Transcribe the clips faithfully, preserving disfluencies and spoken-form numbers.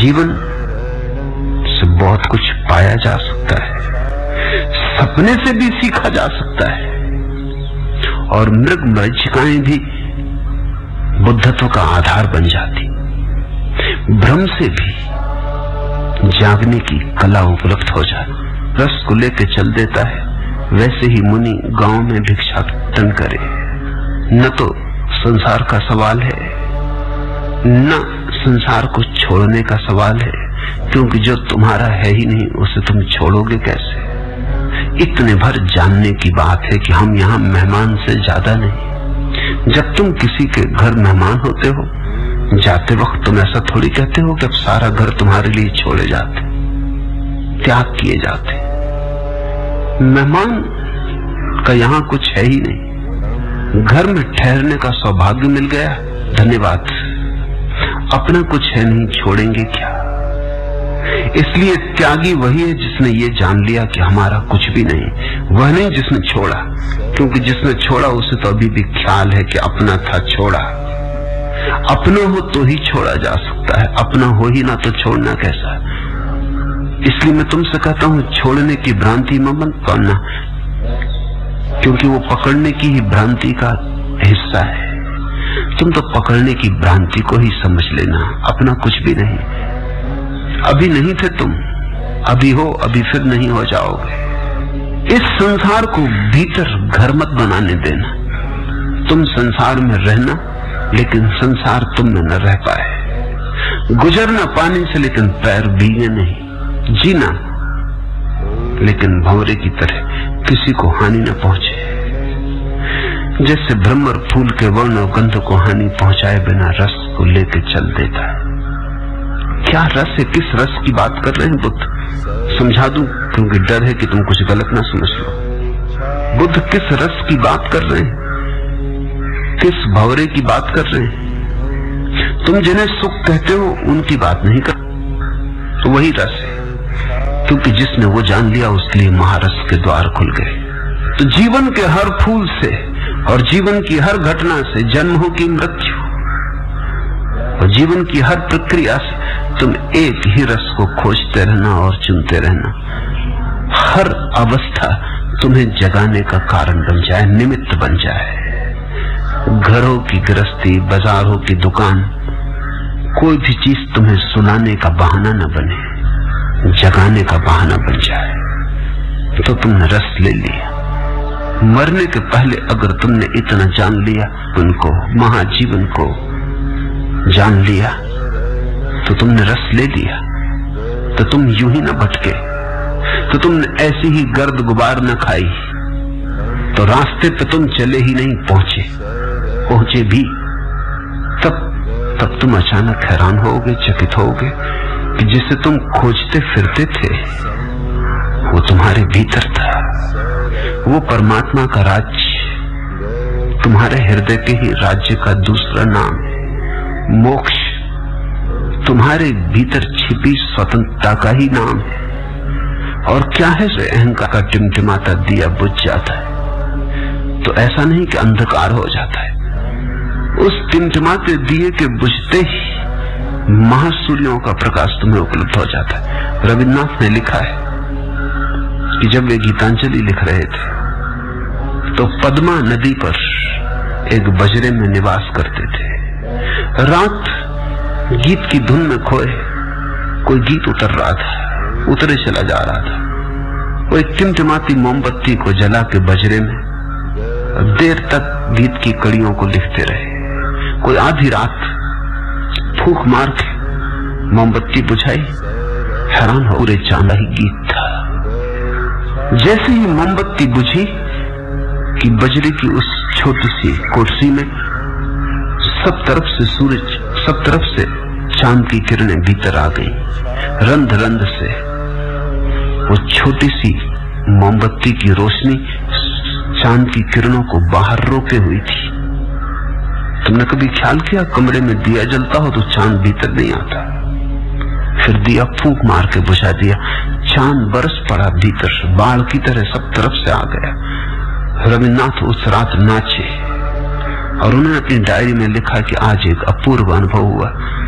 जीवन से बहुत कुछ पाया जा सकता है, सपने से भी सीखा जा सकता है, और मृग मरीचिकाएं भी बुद्धत्व का आधार बन जाती। भ्रम से भी जागने की कला उपलब्ध हो जाती। रस को लेके चल देता है, वैसे ही मुनि गांव में भिक्षाटन करे। न तो संसार का सवाल है, न संसार को छोड़ने का सवाल है, क्योंकि जो तुम्हारा है ही नहीं उसे तुम छोड़ोगे कैसे। इतने भर जानने की बात है कि हम यहाँ मेहमान से ज्यादा नहीं। जब तुम किसी के घर मेहमान होते हो, जाते वक्त तुम ऐसा थोड़ी कहते हो कि अब सारा घर तुम्हारे लिए छोड़े जाते, त्याग किए जाते। मेहमान का यहाँ कुछ है ही नहीं। घर में ठहरने का सौभाग्य मिल गया, धन्यवाद। अपना कुछ है नहीं, छोड़ेंगे क्या। इसलिए त्यागी वही है जिसने ये जान लिया कि हमारा कुछ भी नहीं। वह नहीं जिसने छोड़ा, क्योंकि जिसने छोड़ा उसे तो अभी भी ख्याल है कि अपना था, छोड़ा। अपना हो तो ही छोड़ा जा सकता है, अपना हो ही ना तो छोड़ना कैसा। इसलिए मैं तुमसे कहता हूं, छोड़ने की भ्रांति में मत पड़ना, क्योंकि वो पकड़ने की ही भ्रांति का हिस्सा है। तुम तो पकड़ने की भ्रांति को ही समझ लेना, अपना कुछ भी नहीं। अभी नहीं थे तुम, अभी हो, अभी फिर नहीं हो जाओगे। इस संसार को भीतर घर मत बनाने देना। तुम संसार में रहना, लेकिन संसार तुम में न रह पाए। गुजरना पानी से, लेकिन पैर भीगे नहीं। जीना, लेकिन भंवरे की तरह किसी को हानि न पहुंचे। जैसे भ्रमर फूल के वर्ण और गंध को हानि पहुंचाए बिना रस को लेके चल देता है। क्या रस है, किस रस की बात कर रहे हैं बुद्ध? समझा दूं, क्योंकि डर है कि तुम कुछ गलत ना समझ लो। बुद्ध किस रस की बात कर रहे हैं, किस भंवरे की बात कर रहे हैं? तुम जिन्हें सुख कहते हो उनकी बात नहीं कर, तो वही रस है, क्योंकि जिसने वो जान लिया उसके लिए महारस के द्वार खुल गए। तो जीवन के हर फूल से और जीवन की हर घटना से, जन्म हो की मृत्यु और जीवन की हर प्रक्रिया से तुम एक ही रस को खोजते रहना और चुनते रहना। हर अवस्था तुम्हें जगाने का कारण बन जाए, निमित्त बन जाए। घरों की गृहस्थी, बाजारों की दुकान, कोई भी चीज तुम्हें सुनाने का बहाना न बने, जगाने का बहाना बन जाए। तो तुमने रस ले लिया। मरने के पहले अगर तुमने इतना जान लिया, उनको महाजीवन को जान लिया, तो तुमने रस ले लिया। तो तुम यूं ही न भटके, तो तुमने ऐसी ही गर्द गुबार न खाई, तो रास्ते पे तुम चले ही नहीं, पहुंचे पहुंचे भी तब तब तुम अचानक हैरान होगे, चकित होगे कि जिसे तुम खोजते फिरते थे वो तुम्हारे भीतर था। वो परमात्मा का राज्य तुम्हारे हृदय के ही राज्य का दूसरा नाम है। मोक्ष तुम्हारे भीतर छिपी स्वतंत्रता का ही नाम है। और क्या है से अहंकार का टिमटिमाता दिया बुझ जाता है, तो ऐसा नहीं कि अंधकार हो जाता है। उस टिमटिमाते दिए के बुझते ही महासूर्यों का प्रकाश तुम्हें उपलब्ध हो जाता है। रविन्द्रनाथ ने लिखा है कि जब वे गीतांजलि लिख रहे थे तो पद्मा नदी पर एक बजरे में निवास करते थे। रात गीत की धुन में खोए कोई गीत उतर रहा था, उतरे चला जा रहा था। वो एक टिमटिमाती मोमबत्ती को जला के बजरे में देर तक गीत की कड़ियों को लिखते रहे। कोई आधी रात फूंक मार के मोमबत्ती बुझाई, हैरान हो, पूरे चांदा ही गीत था। जैसे ही मोमबत्ती बुझी कि बजरे की उस छोटी सी कुर्सी में सब तरफ से सूरज, सब तरफ से चांद की किरणें भीतर आ गई। रंध रंध से वो छोटी सी मोमबत्ती की रोशनी चांद की किरणों को बाहर रोके हुई थी। तुमने कभी ख्याल किया, कमरे में दिया जलता हो तो चांद भीतर नहीं आता, फिर दिया फूंक मार के बुझा दिया, चांद बरस पड़ा भीतर, बाढ़ की तरह सब तरफ से आ गया। रविन्द्रनाथ उस रात नाचे और उन्होंने अपनी डायरी में लिखा कि आज एक अपूर्व अनुभव हुआ।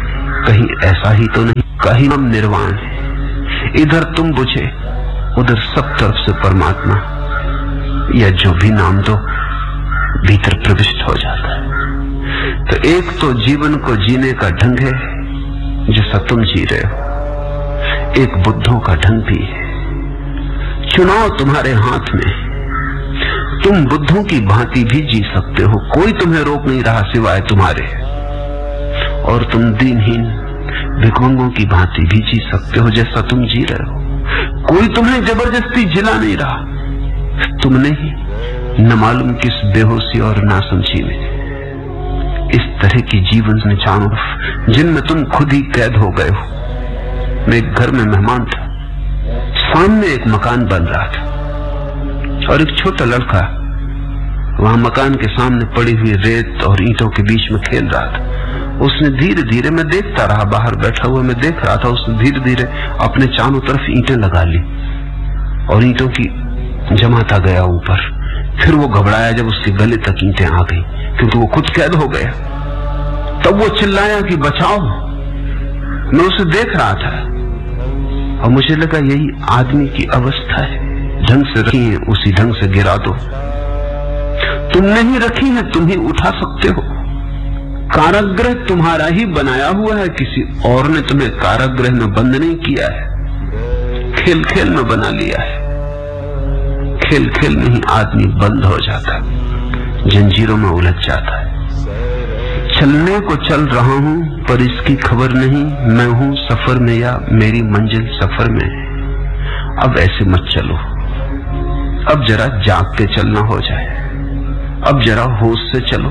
कहीं ऐसा ही तो नहीं, कहीं हम निर्वाण है, इधर तुम बुझे उधर सब तरफ से परमात्मा, या जो भी नाम दो भीतर प्रविष्ट हो जाता है। तो एक तो जीवन को जीने का ढंग है जैसा तुम जी रहे हो, एक बुद्धों का ढंग भी है। चुनाव तुम्हारे हाथ में, तुम बुद्धों की भांति भी जी सकते हो, कोई तुम्हें रोक नहीं रहा सिवाय तुम्हारे, और तुम दीनहीन भिखमंगों की भांति भी जी सकते हो जैसा तुम जी रहे हो, कोई तुम्हें जबरदस्ती जिला नहीं रहा। तुमने ही न मालूम किस बेहोशी और नासमझी में इस तरह की जीवन में चारों जिनमें तुम खुद ही कैद हो गए हो। मैं एक घर में मेहमान था, सामने एक मकान बन रहा था और एक छोटा लड़का वहां मकान के सामने पड़ी हुई रेत और ईंटों के बीच में खेल रहा था। उसने धीरे धीरे, मैं देखता रहा, बाहर बैठा हुआ मैं देख रहा था, उसने धीरे धीरे अपने चारों तरफ ईंटें लगा ली और ईंटों की जमाता गया ऊपर। फिर वो घबराया जब उसके गले तक ईंटें आ गई, क्योंकि वो खुद कैद हो गया। तब वो चिल्लाया कि बचाओ। मैं उसे देख रहा था और मुझे लगा यही आदमी की अवस्था है, ढंग से रखी है उसी ढंग से गिरा दो। तुमने ही रखी है, तुम ही उठा सकते हो। कारागृह तुम्हारा ही बनाया हुआ है, किसी और ने तुम्हें कारागृह में बंद नहीं किया है, खेल खेल में बना लिया है। खेल खेल में ही आदमी बंद हो जाता है, जंजीरों में उलझ जाता है। चलने को चल रहा हूं पर इसकी खबर नहीं, मैं हूं सफर में या मेरी मंजिल सफर में है। अब ऐसे मत चलो, अब जरा जाग के चलना हो जाए, अब जरा होश से चलो।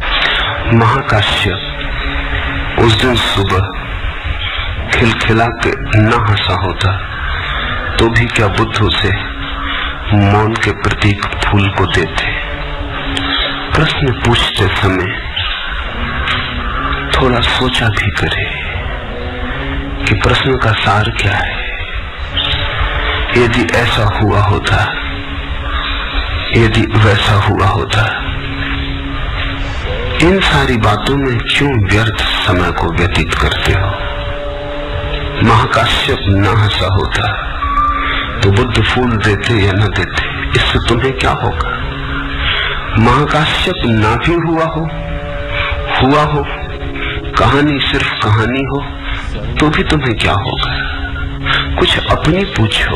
महाकाश्यप उस दिन सुबह खिलखिला के न हंसा होता तो भी क्या बुद्ध उसे मौन के प्रतीक फूल को देते। प्रश्न पूछते समय थोड़ा सोचा भी करे कि प्रश्न का सार क्या है। यदि ऐसा हुआ होता, यदि वैसा हुआ होता, इन सारी बातों में क्यों व्यर्थ समय को व्यतीत करते हो। महाकाश्यप न हंसा होता तो बुद्ध फूल देते या न देते, इससे तुम्हें क्या होगा। महाकाश्यप ना भी हुआ हो, हुआ हो, कहानी सिर्फ कहानी हो, तो भी तुम्हें क्या होगा। कुछ अपनी पूछो,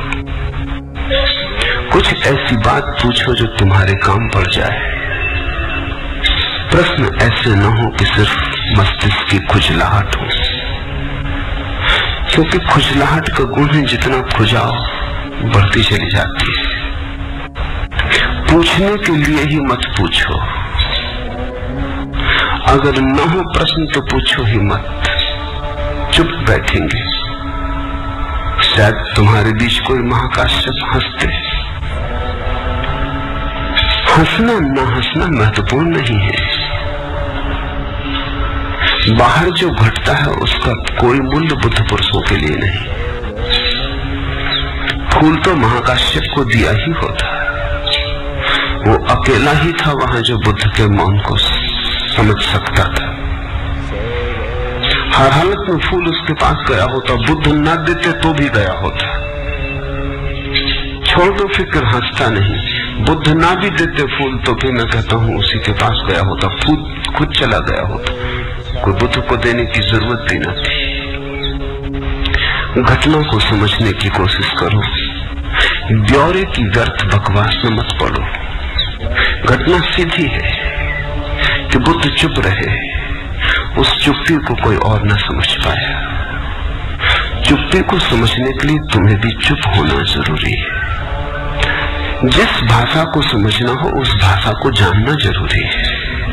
कुछ ऐसी बात पूछो जो तुम्हारे काम पड़ जाए। प्रश्न ऐसे न हो कि सिर्फ मस्तिष्क की खुजलाहट हो, क्योंकि खुजलाहट का गुण है जितना खुजाओ बढ़ती चली जाती है। पूछने के लिए ही मत पूछो, अगर न हो प्रश्न तो पूछो ही मत, चुप बैठेंगे। शायद तुम्हारे बीच कोई महाकाश्यप हंसते। हंसना न हंसना महत्वपूर्ण नहीं है, बाहर जो घटता है उसका कोई मूल्य बुद्ध पुरुषों के लिए नहीं। फूल तो महाकाश्यप को दिया ही होता, वो अकेला ही था वहां जो बुद्ध के मौन को समझ सकता था। हर हालत में फूल उसके पास गया होता, बुद्ध न देते तो भी गया होता। छोड़ दो फिक्र, हंसता नहीं। बुद्ध ना भी देते फूल तो भी मैं कहता हूं उसी के पास गया होता, फूल खुद चला गया होता, कोई बुद्ध को देने की जरूरत भी न थी। घटना को समझने की कोशिश करो, ब्यौरे की व्यर्थ बकवास में मत पड़ो। घटना सीधी है कि बुद्ध चुप रहे, उस चुप्पी को कोई और न समझ पाया। चुप्पी को समझने के लिए तुम्हें भी चुप होना जरूरी है। जिस भाषा को समझना हो उस भाषा को जानना जरूरी है।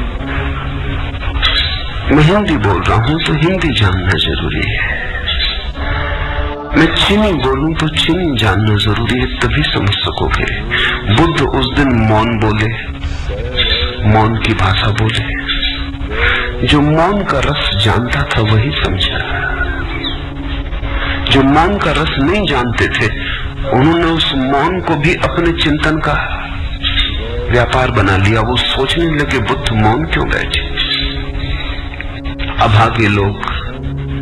मैं हिंदी बोल रहा हूं तो हिंदी जानना जरूरी है। मैं चीनी बोलूं तो चीनी जानना जरूरी है, तभी समझ सकोगे। बुद्ध उस दिन मौन बोले, मौन की भाषा बोले। जो मौन का रस जानता था वही समझा, जो मौन का रस नहीं जानते थे उन्होंने उस मौन को भी अपने चिंतन का व्यापार बना लिया। वो सोचने लगे बुद्ध मौन क्यों बैठे। अभागे लोग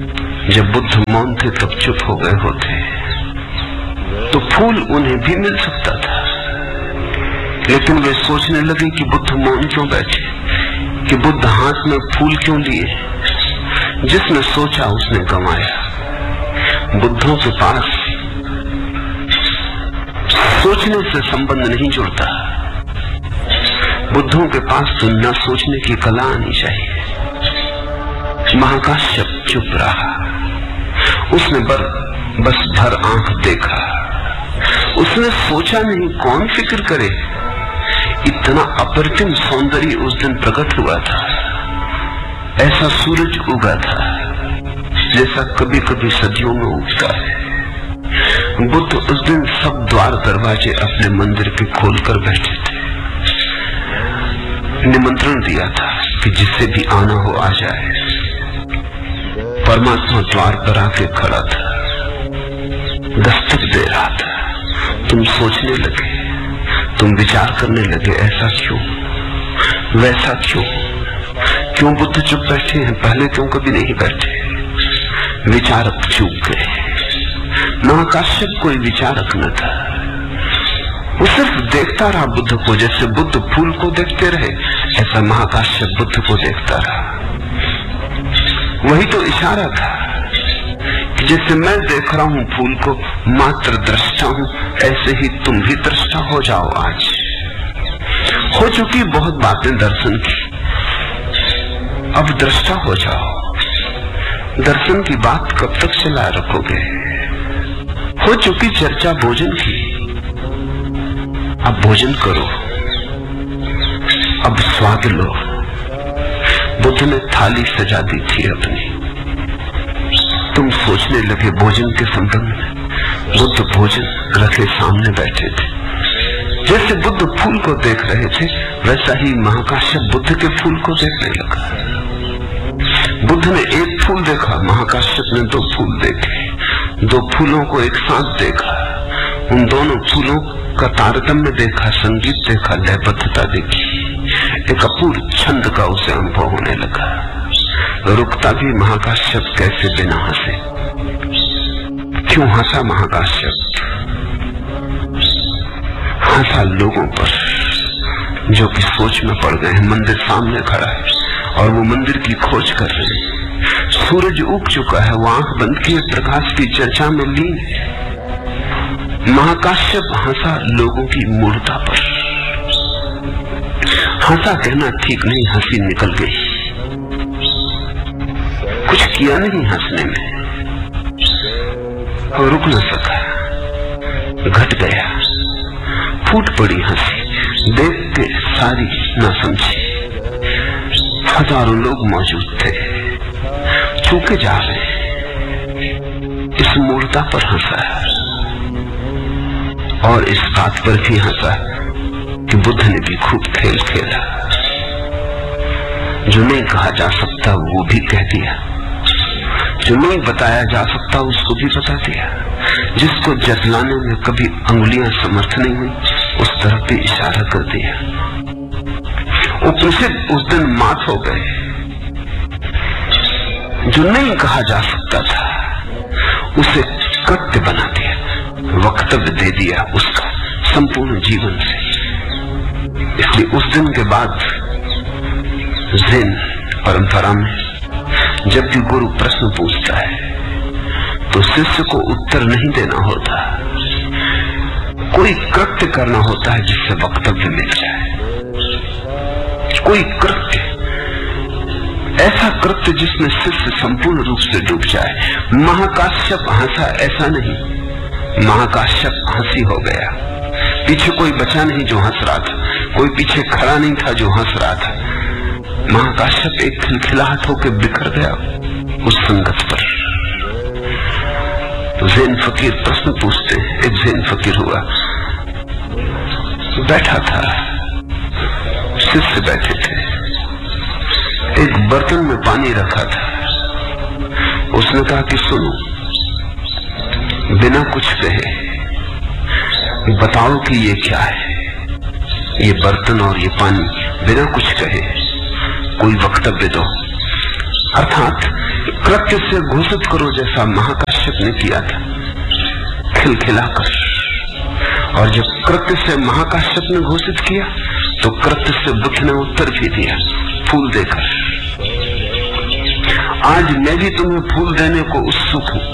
जब बुद्ध मौन थे तब चुप हो गए होते तो फूल उन्हें भी मिल सकता था, लेकिन वे सोचने लगे कि बुद्ध मौन क्यों बैठे, कि बुद्ध हाथ में फूल क्यों लिए। जिसने सोचा उसने गंवाया। बुद्धों के पास सोचने से संबंध नहीं जुड़ता, बुद्धों के पास तो न सोचने की कला आनी चाहिए। महाकाश्यप चुप रहा, उसने बर, बस भर आंख देखा। उसने सोचा नहीं, कौन फिक्र करे। इतना अप्रतिम सौंदर्य उस दिन प्रकट हुआ था, ऐसा सूरज उगा था जैसा कभी कभी सदियों में उगता है। बुद्ध उस दिन सब द्वार दरवाजे अपने मंदिर के खोलकर बैठे थे। निमंत्रण दिया था कि जिससे भी आना हो आ जाए। परमात्मा द्वार पर आके खड़ा था, दस्तक दे रहा था। तुम सोचने लगे, तुम विचार करने लगे, ऐसा क्यों, वैसा क्यों, क्यों बुद्ध चुप बैठे हैं, पहले क्यों कभी नहीं बैठे। विचारक चूक गए। महाकाश्यप कोई विचारक न था, वो सिर्फ देखता रहा बुद्ध को। जैसे बुद्ध फूल को देखते रहे, ऐसा महाकाश्यप बुद्ध को देखता रहा। वही तो इशारा था कि जैसे मैं देख रहा हूं फूल को, मात्र दृष्टा हूं, ऐसे ही तुम भी दृष्टा हो जाओ। आज हो चुकी बहुत बातें दर्शन की, अब दृष्टा हो जाओ। दर्शन की बात कब तक चला रखोगे। हो चुकी चर्चा भोजन की, अब भोजन करो, अब स्वाद लो। बुद्ध ने थाली सजा दी थी अपनी। तुम सोचने लगे भोजन के संबंध में। बुद्ध भोजन रखे सामने बैठे थे। जैसे बुद्ध फूल को देख रहे थे, वैसा ही महाकाश्यप बुद्ध के फूल को देखने लगा। बुद्ध ने एक फूल देखा, महाकाश्यप ने दो फूल देखे। दो फूलों को एक साथ देखा, उन दोनों फूलों का तारतम्य देखा, संगीत देखा, लयबद्धता देखी। एक अपूर्व छंद का उसे अनुभव होने लगा। रुकता भी महाकाश्यप कैसे बिना हंसे। क्यों हंसा महाकाश्यप? हंसा लोगों पर जो कि सोच में पड़ गए हैं। मंदिर सामने खड़ा है और वो मंदिर की खोज कर रहे हैं। सूरज उग चुका है, वो आंख बंद किए प्रकाश की चर्चा में लीन। महाकाश्यप हंसा लोगों की मूर्ता पर। हंसा कहना ठीक नहीं, हंसी निकल गई। कुछ किया नहीं हंसने में, और रुक न सका, घट गया, फूट पड़ी हंसी। देख के सारी ना समझी। हजारों लोग मौजूद थे, चूके जा रहे। इस मूर्ता पर हंसा और इस बात पर भी हंसा कि बुद्ध ने भी खूब खेल खेला। जो नहीं कहा जा सकता वो भी कह दिया, जो नहीं बताया जा सकता उसको भी बता दिया। जिसको जतलाने में कभी अंगुलियां समर्थ नहीं हुई, उस तरफ भी इशारा कर दिया। उपनिषद उस दिन मात हो गए। जो नहीं कहा जा सकता था उसे कृत्य बना दिया, वक्तव्य दे दिया उसका संपूर्ण जीवन से। इसलिए उस दिन के बाद ज़ेन परंपरा में जब भी गुरु प्रश्न पूछता है तो शिष्य को उत्तर नहीं देना होता, कोई कृत्य करना होता है जिससे वक्तव्य मिल जाए। कोई कृत्य, ऐसा कृत्य जिसमें शिष्य संपूर्ण रूप से डूब जाए। महाकाश्यप हंसा, ऐसा नहीं। महाकाश्यप हंसी हो गया। पीछे कोई बचा नहीं जो हंस रहा था, कोई पीछे खड़ा नहीं था जो हंस रहा था। महाकाश्यप एक खिलखिलाहट होकर बिखर गया उस संगत पर। तो ज़ेन फकीर प्रश्न पूछते हैं। एक ज़ेन फकीर हुआ, बैठा था, शिष्य बैठे थे, एक बर्तन में पानी रखा था। उसने कहा कि सुनो, बिना कुछ कहे बताओ कि ये क्या है। ये बर्तन और ये पानी, बिना कुछ कहे कोई वक्तव्य दो। अर्थात कृत्य से घोषित करो जैसा महाकाश्यप ने किया था, खिलखिलाकर। और जब कृत्य से महाकाश्यप ने घोषित किया तो कृत्य से बुद्ध ने उत्तर भी दिया, फूल देकर। आज मैं भी तुम्हें फूल देने को उत्सुक हूं।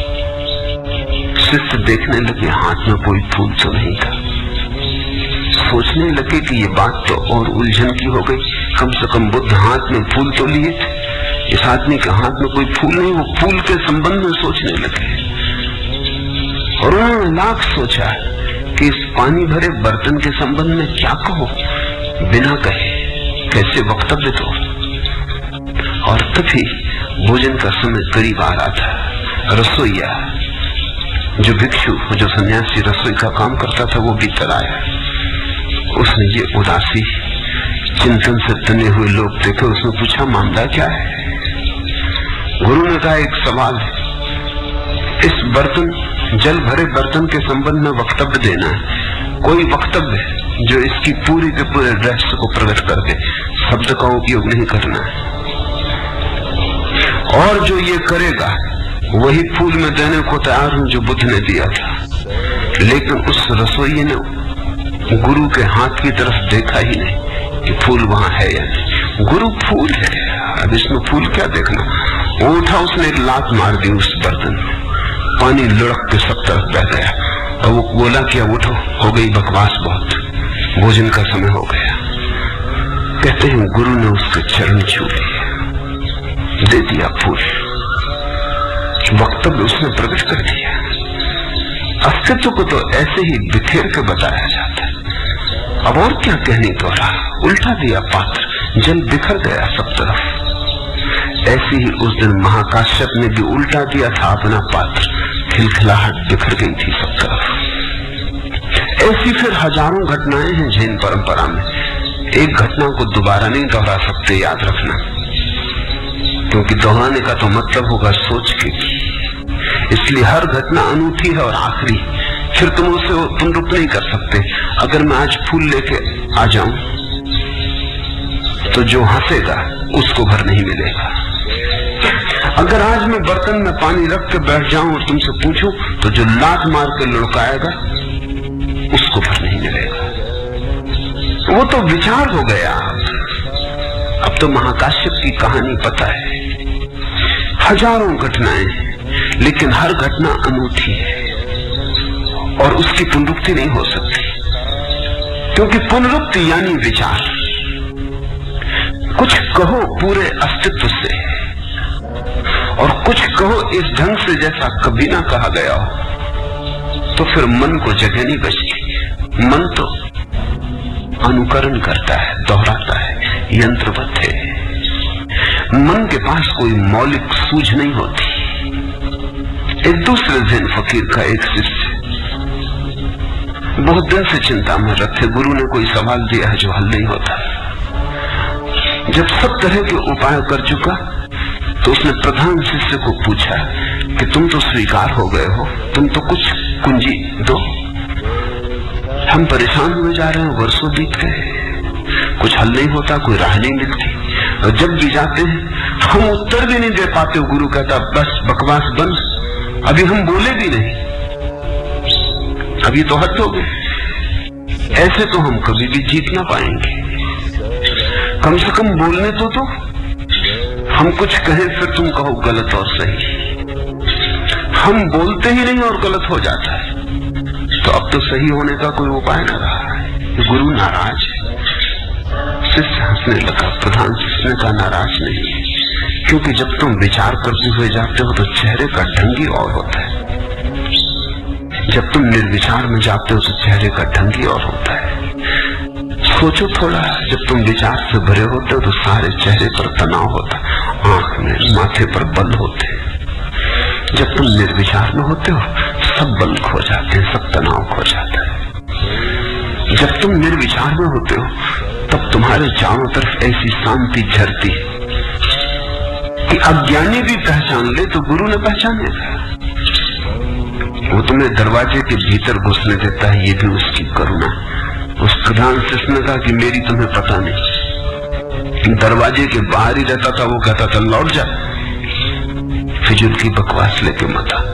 शिष्य देखने लगे, हाथ में कोई फूल तो नहीं था। सोचने लगे कि ये बात तो और उलझन की हो गई, कम से कम बुद्ध हाथ में फूल तो लिए थे, इस आदमी के हाथ में कोई फूल नहीं। वो फूल के संबंध में सोचने लगे और उन्होंने लाख सोचा कि इस पानी भरे बर्तन के संबंध में क्या कहो, बिना कहे कैसे वक्तव्य दो। और तभी भोजन का समय करीब आ रहा था। रसोईया, जो भिक्षु, जो सन्यासी रसोई का काम करता था, वो भीतर आया। उसने ये उदासी, चिंतन से तने हुए लोग देखे। उसने पूछा, मामला क्या है? गुरु ने कहा, एक सवाल है, इस बर्तन, जल भरे बर्तन के संबंध में वक्तव्य देना है। कोई वक्तव्य जो इसकी पूरी के पूरे रहस्य को प्रकट कर दे, शब्द का उपयोग नहीं करना है। और जो ये करेगा वही फूल में देने को तैयार हूं जो बुद्ध ने दिया था। लेकिन उस रसोइये ने गुरु के हाथ की तरफ देखा ही नहीं कि फूल वहां है या नहीं। गुरु फूल है, अब इसमें फूल क्या देखना। वो उठा, उसने एक लात मार दी उस बर्तन में, पानी लुढ़क के सब तरफ बह गया। और वो बोला कि अब उठो, हो गई बकवास बहुत, भोजन का समय हो गया। कहते हैं गुरु ने उसके चरण छू लिए, दे दिया फूल, वक्तव्य उसने प्रकट कर दिया। अस्तित्व को तो ऐसे ही बिखेर के बताया जाता है। अब और क्या कहने को रहा, उल्टा दिया पात्र, जल बिखर गया सब तरफ। ऐसे ही उस दिन महाकाश्यप ने भी उल्टा दिया था अपना पात्र, खिलखिलाहट बिखर गई थी सब तरफ। ऐसी फिर हजारों घटनाएं हैं जैन परंपरा में। एक घटना को दोबारा नहीं दोहरा सकते, याद रखना, क्योंकि दोहराने का तो मतलब होगा सोच के। इसलिए हर घटना अनूठी है और आखिरी, फिर तुम उसे पुनरुक्त नहीं कर सकते। अगर मैं आज फूल लेके आ जाऊं तो जो हंसेगा उसको घर नहीं मिलेगा। अगर आज मैं बर्तन में पानी रख के बैठ जाऊं और तुमसे पूछूं तो जो लात मार के लुढ़काएगा उसको घर नहीं मिलेगा। वो तो विचार हो गया। अब तो महाकाश्यप की कहानी पता है, हजारों घटनाएं, लेकिन हर घटना अनूठी है और उसकी पुनरुक्ति नहीं हो सकती, क्योंकि पुनरुक्ति यानी विचार। कुछ कहो पूरे अस्तित्व से और कुछ कहो इस ढंग से जैसा कभी ना कहा गया हो, तो फिर मन को जगह नहीं बचती। मन तो अनुकरण करता है, दोहराता है, यंत्रवत है। मन के पास कोई मौलिक सूझ नहीं होती। एक दूसरे जैन फकीर का एक शिष्य बहुत दिन से चिंता में रखे। गुरु ने कोई सवाल दिया है जो हल नहीं होता। जब सब तरह के उपाय कर चुका तो उसने प्रधान शिष्य को पूछा कि तुम तो स्वीकार हो गए हो, तुम तो कुछ कुंजी दो। हम परेशान हुए जा रहे हैं, वर्षों बीत गए, कुछ हल नहीं होता, कोई राह नहीं मिलती। और जब भी जाते हैं हम उत्तर भी नहीं दे पाते। गुरु कहता बस बकवास बंद, अभी हम बोले भी नहीं, अभी तो हद हो गई। ऐसे तो हम कभी भी जीत ना पाएंगे। कम से कम बोलने तो दो, हम कुछ कहें फिर तुम कहो गलत और सही। हम बोलते ही नहीं और गलत हो जाता है, तो अब तो सही होने का कोई उपाय न रहा है। गुरु नाराज है। शिष्य हंसने लगा। प्रधान शिष्य ने कहा नाराज नहीं, क्योंकि जब तुम विचार करते हुए जाते हो तो चेहरे का ढंग ही और होता है। जब तुम निर्विचार में जाते हो तो चेहरे का ढंग ही और होता है। सोचो थोड़ा, जब तुम विचार से भरे होते हो तो सारे चेहरे पर तनाव होता है, आंख में, माथे पर बल होते हैं। जब तुम निर्विचार में होते हो सब बल खो जाते हैं, सब तनाव खो जाता है। जब तुम निर्विचार में होते हो तब तुम्हारे चारों तरफ ऐसी शांति झरती कि अज्ञानी भी पहचान ले तो गुरु ने पहचानेगा। वो तुम्हें दरवाजे के भीतर घुसने देता है, ये भी उसकी करुणा। उस प्रधान शिष्य ने कहा कि मेरी तुम्हें पता नहीं, दरवाजे के बाहर ही रहता था। वो कहता था लौट जा, फिजूल की बकवास लेके मत आ।